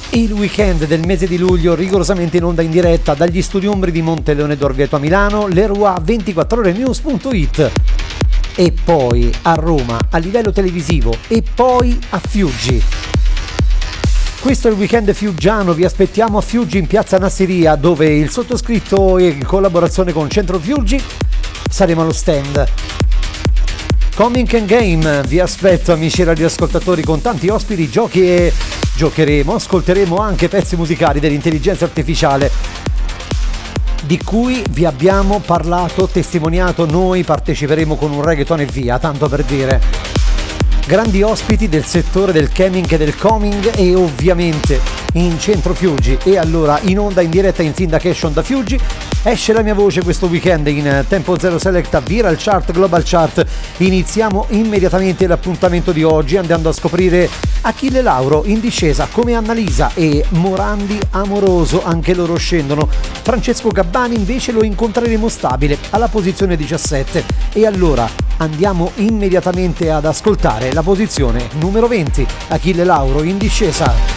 Il weekend del mese di luglio rigorosamente in onda in diretta dagli studi Ombri di Monteleone d'Orvieto a Milano, Leroy24orenews.it, e poi a Roma a livello televisivo e poi a Fiuggi. Questo è il weekend fiuggiano, vi aspettiamo a Fiuggi in piazza Nassiria, dove il sottoscritto e in collaborazione con Centro Fiuggi saremo allo stand. Coming and Game, vi aspetto amici radioascoltatori con tanti ospiti, giochi e giocheremo, ascolteremo anche pezzi musicali dell'intelligenza artificiale di cui vi abbiamo parlato, testimoniato. Noi parteciperemo con un reggaeton e via, tanto per dire. Grandi ospiti del settore del gaming e del coming, e ovviamente in Centro Fiuggi. E allora in onda in diretta in syndication da Fiuggi esce la mia voce questo weekend in Tempo Zero Selecta, Viral Chart, Global Chart. Iniziamo immediatamente l'appuntamento di oggi andando a scoprire Achille Lauro in discesa come Annalisa e Morandi Amoroso, anche loro scendono. Francesco Gabbani invece lo incontreremo stabile alla posizione 17. E allora andiamo immediatamente ad ascoltare la posizione numero 20, Achille Lauro in discesa.